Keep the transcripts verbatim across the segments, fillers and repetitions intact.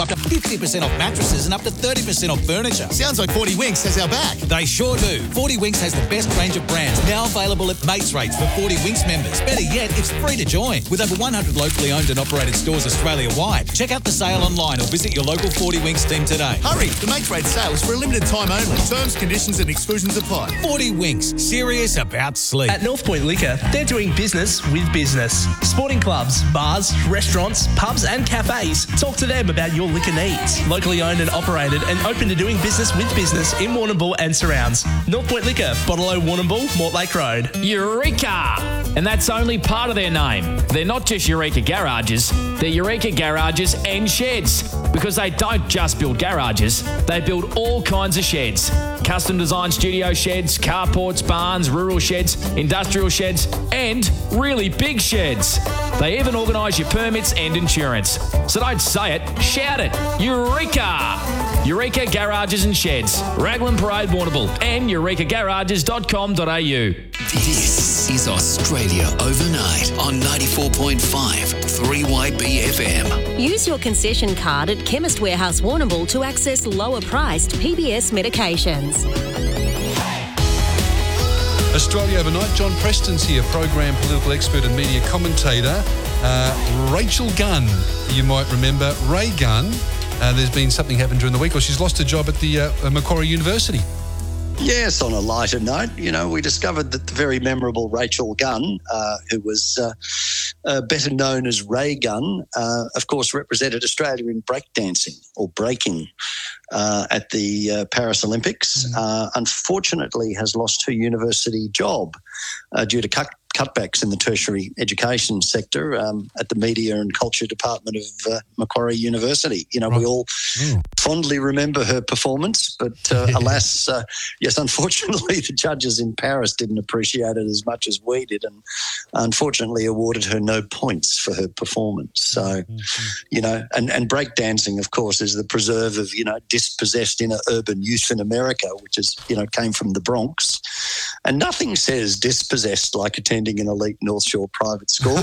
Up to fifty percent off mattresses and up to thirty percent off furniture. Sounds like forty Winks has our back. They sure do. forty Winks has the best range of brands, now available at mates rates for forty Winks members. Better yet, it's free to join. With over one hundred locally owned and operated stores Australia-wide. Check out the sale online or visit your local forty Winks team today. Hurry, the mates rate sale is for a limited time only. Terms, conditions and exclusions apply. forty Winks, serious about sleep. At North Point Liquor, they're doing business with business. Sporting clubs, bars, restaurants, pubs and cafes. Talk to them about your liquor needs. Locally owned and operated and open to doing business with business in Warrnambool and surrounds. North Point Liquor, Bottle-O Warrnambool, Mortlake Road. Eureka! And that's only part of their name. They're not just Eureka Garages, they're Eureka Garages and Sheds. Because they don't just build garages, they build all kinds of sheds. Custom designed studio sheds, carports, barns, rural sheds, industrial sheds, and really big sheds. They even organise your permits and insurance. So don't say it, shout it. Eureka! Eureka Garages and Sheds, Raglan Parade, Warrnambool, and eureka garages dot com dot a u. This is Australia Overnight on ninety-four point five three Y B F M. Use your concession card at Chemist Warehouse Warrnambool to access lower-priced P B S medications. Australia Overnight, John Preston's here, program political expert and media commentator. Uh, Rachel Gunn, you might remember. Ray Gunn, uh, there's been something happened during the week, or she's lost a job at the uh, Macquarie University. Yes, on a lighter note, you know, we discovered that the very memorable Rachel Gunn, uh, who was uh, uh, better known as Ray Gunn, uh, of course represented Australia in breakdancing or breaking uh, at the uh, Paris Olympics, mm. uh, unfortunately has lost her university job uh, due to cut cutbacks in the tertiary education sector um, at the Media and Culture Department of uh, Macquarie University. You know, right. we all mm. fondly remember her performance, but uh, alas, uh, yes, unfortunately, the judges in Paris didn't appreciate it as much as we did, and unfortunately awarded her no points for her performance. So, mm-hmm. you know, and, and breakdancing, of course, is the preserve of, you know, dispossessed inner urban youth in America, which is, you know, came from the Bronx. And nothing says dispossessed like attending an elite North Shore private school.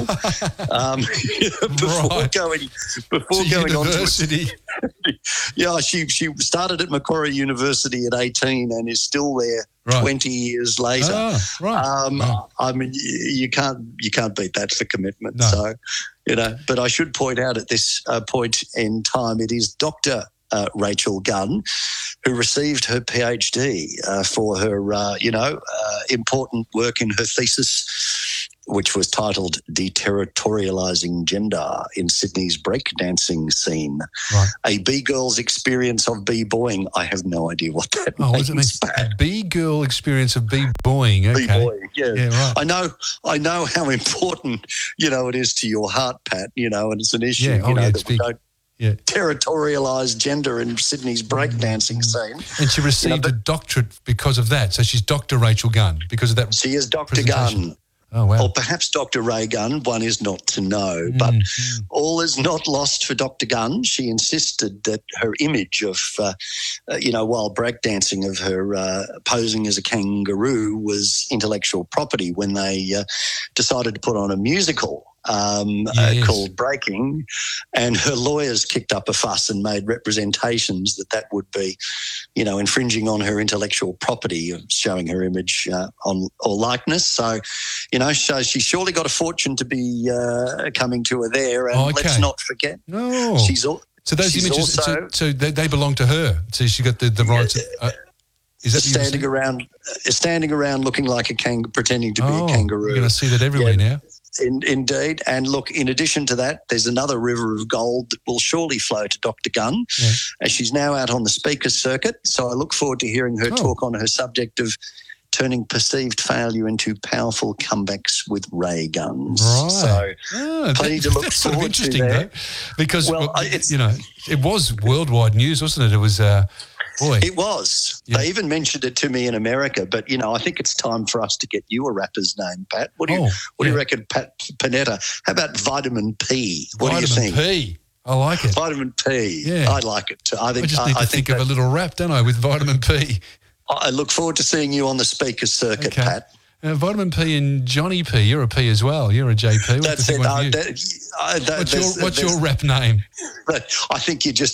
um, before right. going, before to going university. on to yeah, she she started at Macquarie University at eighteen and is still there right. twenty years later. Ah, right. Um, oh. I mean, you, you can't you can't beat that for commitment. No. So, you know, but I should point out at this uh, point in time, it is Doctor Uh, Rachel Gunn, who received her PhD uh, for her, uh, you know, uh, important work in her thesis, which was titled Deterritorialising Gender in Sydney's Breakdancing Scene. Right. A B-girl's experience of B-boying. I have no idea what that oh, means. What does it mean? A B-girl experience of B-boying. Okay. B-boying, yeah. yeah right. I know I know how important, you know, it is to your heart, Pat, you know, and it's an issue, Yeah. you Oh, know, yeah, that we big. don't Yeah. territorialise gender in Sydney's breakdancing scene. And she received you know, a doctorate because of that. So she's Doctor Rachel Gunn because of that. She is Doctor presentation. Gunn. Oh, wow. Or perhaps Doctor Ray Gunn, one is not to know. Mm, but mm. all is not lost for Doctor Gunn. She insisted that her image of, uh, uh, you know, while breakdancing of her uh, posing as a kangaroo was intellectual property when they uh, decided to put on a musical um, yes. uh, called Breaking, and her lawyers kicked up a fuss and made representations that that would be, you know, infringing on her intellectual property of showing her image uh, on or likeness. So, you know, so she surely got a fortune to be uh, coming to her there. And Oh, okay. let's not forget, No. she's all. So those she's images, also, so, so they, they belong to her. So she got the, the right to... Uh, is that standing around, uh, standing around looking like a kang, pretending to be oh, a kangaroo. You're going to see that everywhere Yeah. now. In, indeed. And look, in addition to that, there's another river of gold that will surely flow to Doctor Gunn, Yeah. as she's now out on the speaker's circuit. So I look forward to hearing her Oh. talk on her subject of turning perceived failure into powerful comebacks with ray guns. Right. So Oh, plenty that- to look that's sort of forward to interesting, there. though, because Well, well, it's- you know it was worldwide news, wasn't it? It was, uh, boy. It was. Yeah. They even mentioned it to me in America. But, you know, I think it's time for us to get you a rapper's name, Pat. What do you, Oh, what do you yeah. reckon, Pat Panetta? How about Vitamin P? What Vitamin do you think? P. I like it. Vitamin P. Yeah. I like it too. I think I just need I, to I think, think of a little rap, don't I, with vitamin P. I look forward to seeing you on the speaker's circuit, Okay. Pat. Uh, vitamin P and Johnny P. You're a P as well. You're a J P. What's That's the big it. one for Uh, you? that, uh, that, what's there's- your, what's there's- your rap name? I think you just